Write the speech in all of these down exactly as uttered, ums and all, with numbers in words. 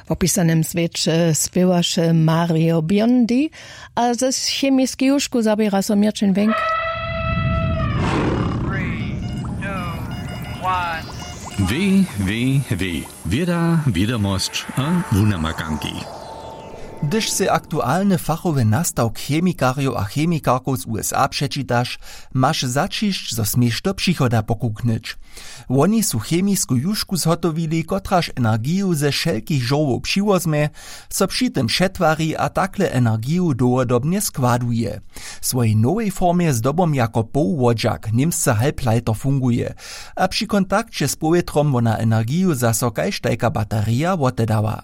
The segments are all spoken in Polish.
W opisanym świecie śpiewaše Mario Biondi, a ze chemiskiej juszku zabiera so Mirczyn Wenk. Wie, wie, wie. Wieda, wiadomość a wunamakanki. Gdyż se aktualny fachowy nastawk chemikariów a chemikarków z U S A przeczytasz, masz zaczyść, zo smiesz do przychoda pokuknyć. Oni su chemisku juszku zhotowili, kotraż energiju ze wszelkich żołów przywozme, so przy tym przetwari a takle energiju długodobnie składuje. W swojej nowej formie z dobom jako połwodziak niemsce halbleiter funguje, a przy kontakcie z powietrzem ona energiju zaso kajsztajka bateria wotedała.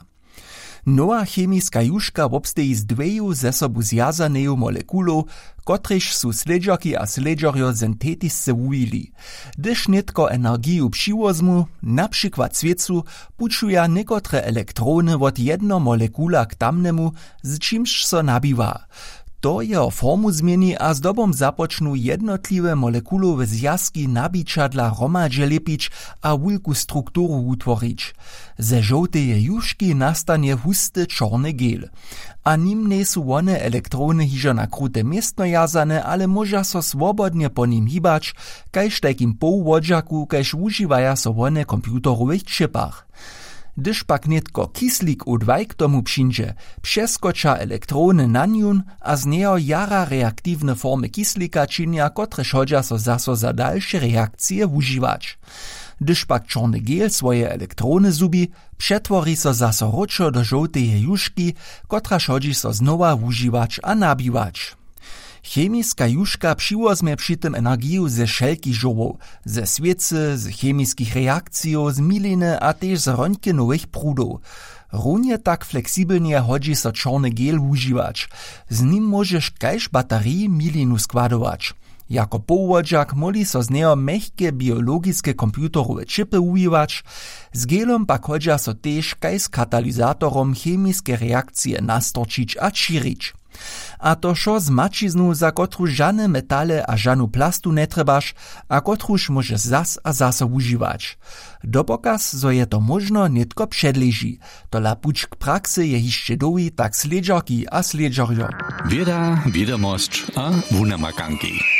Nowa chemiska juszka wobsteji z dweju ze sobu zjazaneju molekulów, kotrež su sledžarki a sledžarjo syntetisce wujili. Gdyż nitko energiju přivozmu, na przykład sviecu, pučuja nekotre elektrony od jedno molekula k tamnemu, z čimž so nabiwa. To jeho formu zmieni a zdobom započnu jednotliwe molekulowe zjazki nabičadla hromadźe lepić a wulku strukturu utworić. Ze żołteje juszki nastanie husty czarny gel. A nim nie su one elektrony hižo na krute miestno jazane, ale moža so swobodnie po nim hibać, kajž takim połwodziaku, kajž užiwaja so one komputerowych čipach. Gdyż pak netko kislik u dwaj k tomu přinže, přeskoča elektrony na njun a z neho jara reaktywne formy kislika činia, kotrež hodža so zaso za dalsze reakcije uživač. Gdyż pak czarny gel swoje elektrony zubi, przetwori so zaso ročo do żołteje juszki, kotraž hodži so znowa uživač a nabivač. Chemiska juszka přivozme przy tym energiju ze wszelkich żołów, ze sviecy, z chemiskich reakcjów, z miliny a też z röntgenowych prudów. Równie tak fleksibelnie hodzi so czarny gel używać. Z nim możesz kajż baterii milinu składować. Jako połwodziak moli so z neho mehkie biologiske komputerowe čipy używać, z gelom pak hodža so też kaj z katalizatorom chemiske reakcje nastorčić a širić. A to šo z mačiznu, za kotru žane metale a žanu plastu netrebaš, a kotruž môže zas a zas užiwać. Dopokaz, zo je to možno, netko předleží. Tola puč k praxe je hišće dovi, tak sledžarki a sledžarjo. Wieda, wiadomość a wunamakanki.